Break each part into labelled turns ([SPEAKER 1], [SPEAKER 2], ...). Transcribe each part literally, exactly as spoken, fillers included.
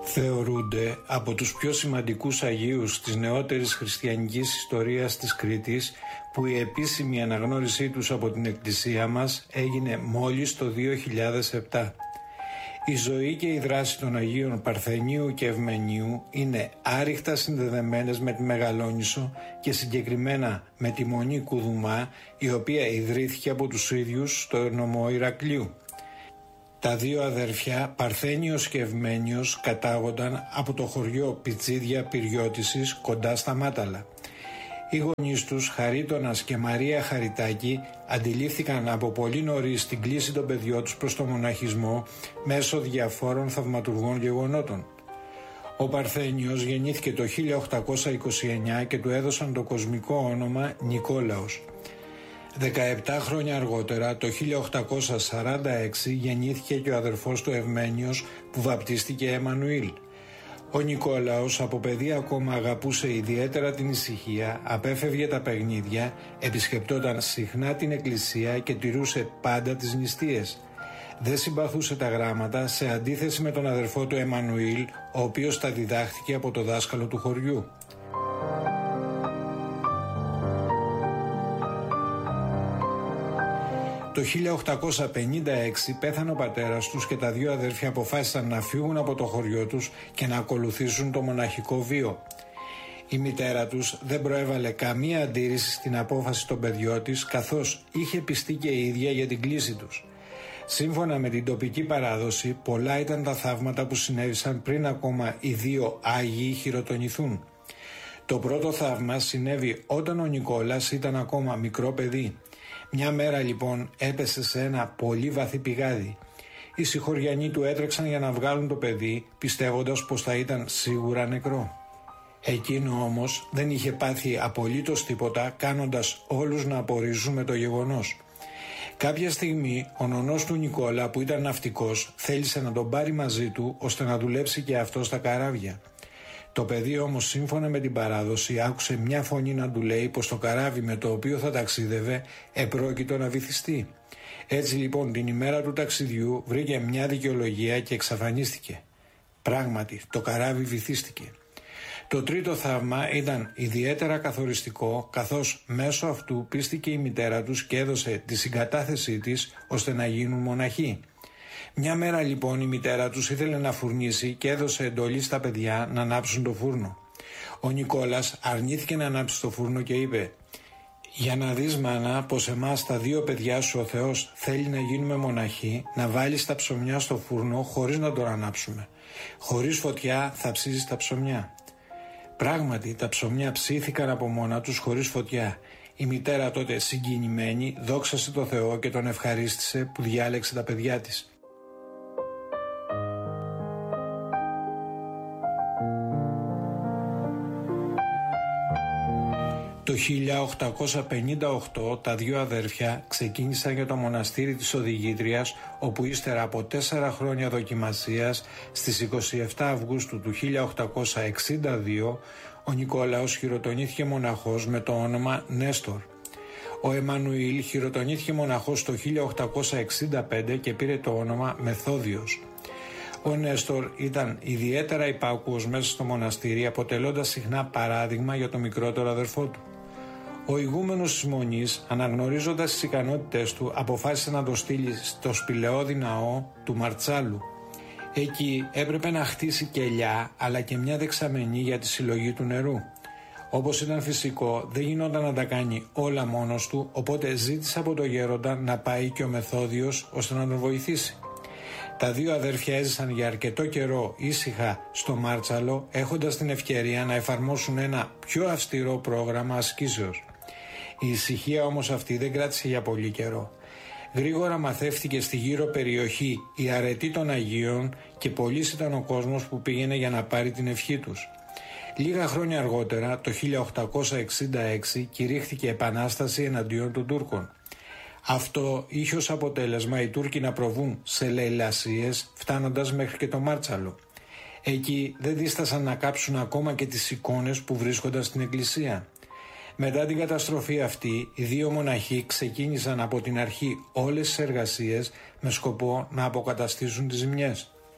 [SPEAKER 1] Θεωρούνται από τους πιο σημαντικούς Αγίους της νεότερης χριστιανικής ιστορίας της Κρήτης, που η επίσημη αναγνώρισή τους από την Εκκλησία μας έγινε μόλις το δύο χιλιάδες επτά. Η ζωή και η δράση των Αγίων Παρθενίου και Ευμενίου είναι άρρηκτα συνδεδεμένες με τη Μεγαλόνισσο και συγκεκριμένα με τη Μονή Κουδουμά, η οποία ιδρύθηκε από τους ίδιους στο νομό Ηρακλείου. Τα δύο αδέρφια, Παρθένιος και Ευμένιος, κατάγονταν από το χωριό Πιτσίδια Πυριώτισσης κοντά στα Μάταλα. Οι γονείς τους, Χαρίτωνας και Μαρία Χαριτάκη, αντιλήφθηκαν από πολύ νωρίς την κλίση των παιδιών τους προς το μοναχισμό μέσω διαφόρων θαυματουργών γεγονότων. Ο Παρθένιος γεννήθηκε το χίλια οκτακόσια είκοσι εννιά και του έδωσαν το κοσμικό όνομα Νικόλαος. δεκαεπτά χρόνια αργότερα, το χίλια οκτακόσια σαράντα έξι, γεννήθηκε και ο αδερφός του Ευμένιος, που βαπτίστηκε Εμμανουήλ. Ο Νικόλαος από παιδί ακόμα αγαπούσε ιδιαίτερα την ησυχία, απέφευγε τα παιχνίδια, επισκεπτόταν συχνά την εκκλησία και τηρούσε πάντα τις νηστείες. Δεν συμπαθούσε τα γράμματα, σε αντίθεση με τον αδερφό του Εμμανουήλ, ο οποίος τα διδάχθηκε από το δάσκαλο του χωριού. Το χίλια οκτακόσια πενήντα έξι πέθανε ο πατέρας τους και τα δύο αδέρφια αποφάσισαν να φύγουν από το χωριό τους και να ακολουθήσουν το μοναχικό βίο. Η μητέρα τους δεν προέβαλε καμία αντίρρηση στην απόφαση των παιδιών της, καθώς είχε πιστεί και η ίδια για την κλίση τους. Σύμφωνα με την τοπική παράδοση, πολλά ήταν τα θαύματα που συνέβησαν πριν ακόμα οι δύο Άγιοι χειροτονηθούν. Το πρώτο θαύμα συνέβη όταν ο Νικόλας ήταν ακόμα μικρό παιδί. Μια μέρα λοιπόν έπεσε σε ένα πολύ βαθύ πηγάδι. Οι συγχωριανοί του έτρεξαν για να βγάλουν το παιδί, πιστεύοντας πως θα ήταν σίγουρα νεκρό. Εκείνο όμως δεν είχε πάθει απολύτως τίποτα, κάνοντας όλους να απορρίζουν με το γεγονός. Κάποια στιγμή ο νονός του Νικόλα, που ήταν ναυτικός, θέλησε να τον πάρει μαζί του ώστε να δουλέψει και αυτό στα καράβια. Το παιδί όμως, σύμφωνα με την παράδοση, άκουσε μια φωνή να του λέει πως το καράβι με το οποίο θα ταξίδευε επρόκειτο να βυθιστεί. Έτσι λοιπόν την ημέρα του ταξιδιού βρήκε μια δικαιολογία και εξαφανίστηκε. Πράγματι το καράβι βυθίστηκε. Το τρίτο θαύμα ήταν ιδιαίτερα καθοριστικό, καθώς μέσω αυτού πίστηκε η μητέρα τους και έδωσε τη συγκατάθεσή της ώστε να γίνουν μοναχοί. Μια μέρα λοιπόν η μητέρα τους ήθελε να φουρνήσει και έδωσε εντολή στα παιδιά να ανάψουν το φούρνο. Ο Νικόλας αρνήθηκε να ανάψει το φούρνο και είπε: «Για να δεις, μάνα, πως εμάς τα δύο παιδιά σου ο Θεός θέλει να γίνουμε μοναχοί, να βάλεις τα ψωμιά στο φούρνο χωρίς να το ανάψουμε. Χωρίς φωτιά θα ψήσεις τα ψωμιά». Πράγματι τα ψωμιά ψήθηκαν από μόνα τους χωρίς φωτιά. Η μητέρα τότε, συγκινημένη, δόξασε το Θεό και τον ευχαρίστησε που διάλεξε τα παιδιά της. Το χίλια οκτακόσια πενήντα οκτώ τα δύο αδέρφια ξεκίνησαν για το μοναστήρι της Οδηγήτριας, όπου ύστερα από τέσσερα χρόνια δοκιμασίας, στις είκοσι επτά Αυγούστου του χίλια οκτακόσια εξήντα δύο, ο Νικόλαος χειροτονήθηκε μοναχός με το όνομα Νέστορ. Ο Εμμανουήλ χειροτονήθηκε μοναχός το χίλια οκτακόσια εξήντα πέντε και πήρε το όνομα Μεθόδιος. Ο Νέστορ ήταν ιδιαίτερα υπάκουος μέσα στο μοναστήρι, αποτελώντας συχνά παράδειγμα για το μικρότερο αδερφό του. Ο ηγούμενος της Μονής, αναγνωρίζοντας τις ικανότητες του, αποφάσισε να το στείλει στο σπηλαιώδη ναό του Μαρτσάλου. Εκεί έπρεπε να χτίσει κελιά, αλλά και μια δεξαμενή για τη συλλογή του νερού. Όπως ήταν φυσικό, δεν γινόταν να τα κάνει όλα μόνος του, οπότε ζήτησε από τον γέροντα να πάει και ο Μεθόδιος ώστε να τον βοηθήσει. Τα δύο αδέρφια έζησαν για αρκετό καιρό ήσυχα στο Μάρτσαλο, έχοντας την ευκαιρία να εφαρμόσουν ένα πιο αυστηρό πρόγραμμα ασκήσεως. Η ησυχία όμως αυτή δεν κράτησε για πολύ καιρό. Γρήγορα μαθεύτηκε στη γύρω περιοχή η αρετή των Αγίων και πολύς ήταν ο κόσμος που πήγαινε για να πάρει την ευχή τους. Λίγα χρόνια αργότερα, το χίλια οκτακόσια εξήντα έξι, κηρύχθηκε επανάσταση εναντίον των Τούρκων. Αυτό είχε ως αποτέλεσμα οι Τούρκοι να προβούν σε λαιλασίες, φτάνοντας μέχρι και το Μάρτσαλο. Εκεί δεν δίστασαν να κάψουν ακόμα και τις εικόνες που βρίσκονταν στην εκκλησία. Μετά την καταστροφή αυτή, οι δύο μοναχοί ξεκίνησαν από την αρχή όλες τις εργασίες με σκοπό να αποκαταστήσουν τις ζημιές.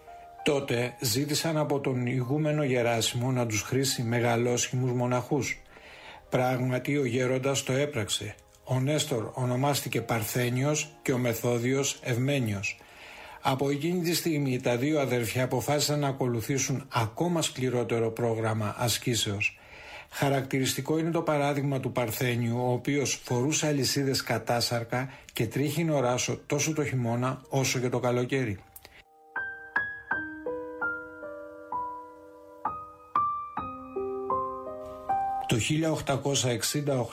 [SPEAKER 1] Τότε ζήτησαν από τον ηγούμενο Γεράσιμο να τους χρήσει μεγαλόσχημους μοναχούς. Πράγματι ο γέροντας το έπραξε. Ο Νέστορ ονομάστηκε Παρθένιος και ο Μεθόδιος Ευμένιος. Από εκείνη τη στιγμή τα δύο αδέρφια αποφάσισαν να ακολουθήσουν ακόμα σκληρότερο πρόγραμμα ασκήσεως. Χαρακτηριστικό είναι το παράδειγμα του Παρθένιου, ο οποίος φορούσε αλυσίδες κατάσαρκα και τρίχινο ράσο τόσο το χειμώνα όσο και το καλοκαίρι. Το χίλια οκτακόσια εξήντα οκτώ